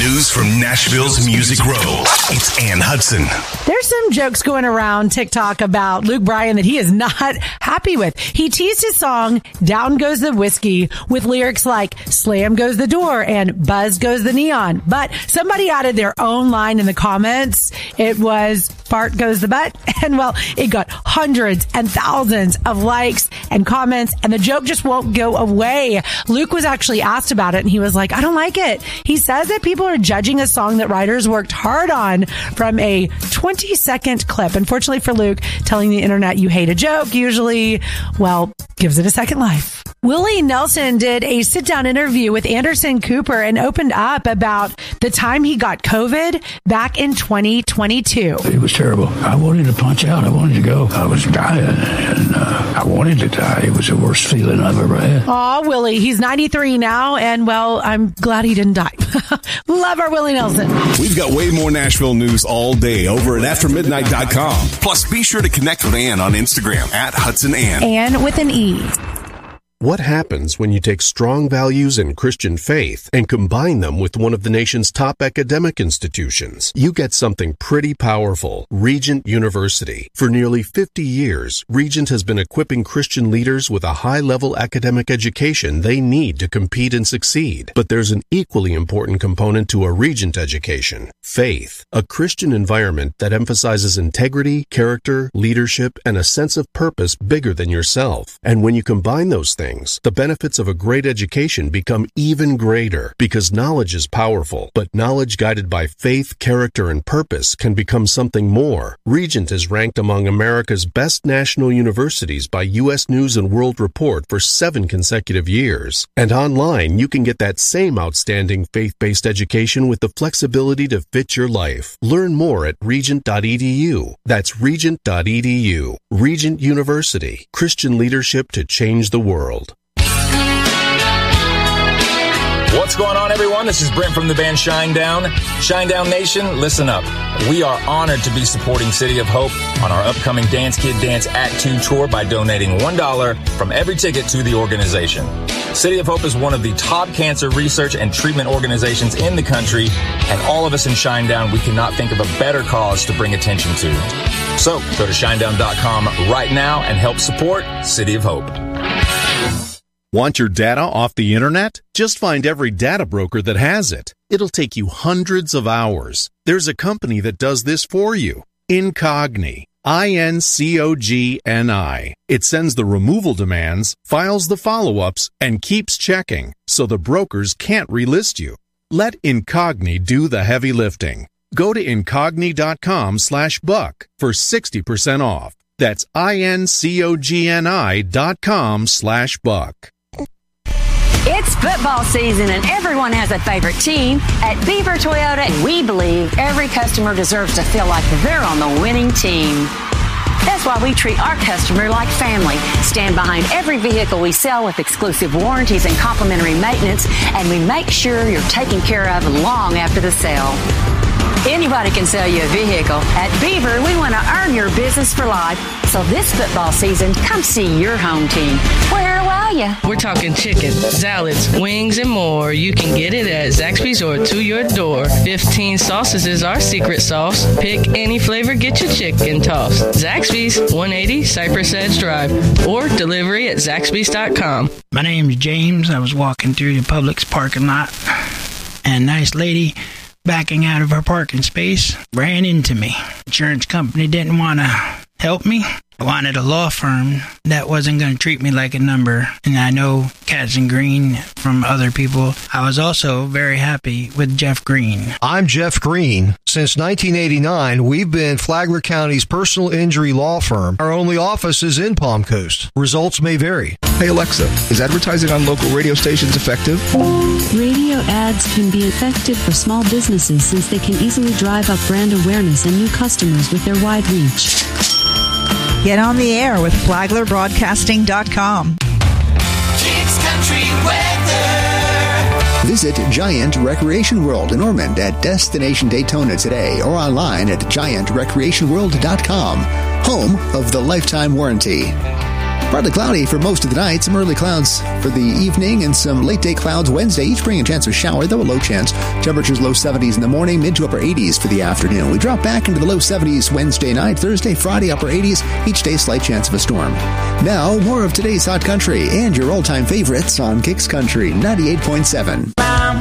News from Nashville's Music Row. It's Ann Hudson. There's some jokes going around TikTok about Luke Bryan that he is not happy with. He teased his song, Down Goes the Whiskey, with lyrics like, slam goes the door and buzz goes the neon. But somebody added their own line in the comments. It was, fart goes the butt. And well, it got hundreds and thousands of likes and comments, and the joke just won't go away. Luke was actually asked about it, and he was like, I don't like it. He says that people are judging a song that writers worked hard on from a 20-second clip. Unfortunately for Luke, telling the internet you hate a joke usually, well, gives it a second life. Willie Nelson did a sit-down interview with Anderson Cooper and opened up about the time he got COVID back in 2022. It was terrible. I wanted to punch out. I wanted to go. I was dying, and I wanted to die. It was the worst feeling I've ever had. Aw, Willie. He's 93 now, and, well, I'm glad he didn't die. Love our Willie Nelson. We've got way more Nashville news all day over at AfterMidnight.com. Plus, be sure to connect with Ann on Instagram at HudsonAnn. Ann with an E. What happens when you take strong values in Christian faith and combine them with one of the nation's top academic institutions? You get something pretty powerful. Regent University. For nearly 50 years, Regent has been equipping Christian leaders with a high-level academic education they need to compete and succeed. But there's an equally important component to a Regent education: faith. A Christian environment that emphasizes integrity, character, leadership, and a sense of purpose bigger than yourself. And when you combine those things, the benefits of a great education become even greater, because knowledge is powerful, but knowledge guided by faith, character, and purpose can become something more. Regent is ranked among America's best national universities by U.S. News and World Report for 7 consecutive years. And online, you can get that same outstanding faith-based education with the flexibility to fit your life. Learn more at regent.edu. That's regent.edu. Regent University. Christian leadership to change the world. What's going on, everyone? This is Brent from the band Shinedown. Shinedown Nation, listen up. We are honored to be supporting City of Hope on our upcoming Dance Kid Dance Act 2 tour by donating $1 from every ticket to the organization. City of Hope is one of the top cancer research and treatment organizations in the country, and all of us in Shinedown, we cannot think of a better cause to bring attention to. So go to shinedown.com right now and help support City of Hope. Want your data off the internet? Just find every data broker that has it. It'll take you hundreds of hours. There's a company that does this for you. Incogni. INCOGNI. It sends the removal demands, files the follow-ups, and keeps checking, so the brokers can't relist you. Let Incogni do the heavy lifting. Go to incogni.com/buck for 60% off. That's INCOGNI.com/buck. It's football season and everyone has a favorite team. At Beaver Toyota, we believe every customer deserves to feel like they're on the winning team. That's why we treat our customer like family, stand behind every vehicle we sell with exclusive warranties and complimentary maintenance, and we make sure you're taken care of long after the sale. Anybody can sell you a vehicle. At Beaver, we want to earn your business for life. So this football season, come see your home team. Where are you? We're talking chicken, salads, wings, and more. You can get it at Zaxby's or to your door. 15 sauces is our secret sauce. Pick any flavor, get your chicken tossed. Zaxby's, 180 Cypress Edge Drive, or delivery at Zaxby's.com. My name's James. I was walking through the Publix parking lot, and a nice lady backing out of her parking space ran into me. Insurance company didn't want to help me. I wanted a law firm that wasn't going to treat me like a number. And I know Katz and Green from other people. I was also very happy with Jeff Green. I'm Jeff Green. Since 1989, we've been Flagler County's personal injury law firm. Our only office is in Palm Coast. Results may vary. Hey Alexa, is advertising on local radio stations effective? Radio ads can be effective for small businesses since they can easily drive up brand awareness and new customers with their wide reach. Get on the air with FlaglerBroadcasting.com. Kicks Country Weather. Visit Giant Recreation World in Ormond at Destination Daytona today or online at GiantRecreationWorld.com. Home of the Lifetime Warranty. Partly cloudy for most of the night. Some early clouds for the evening and some late-day clouds Wednesday. Each bringing a chance of shower, though a low chance. Temperatures low 70s in the morning, mid to upper 80s for the afternoon. We drop back into the low 70s Wednesday night. Thursday, Friday, upper 80s. Each day, slight chance of a storm. Now, more of today's Hot Country and your all-time favorites on Kicks Country 98.7.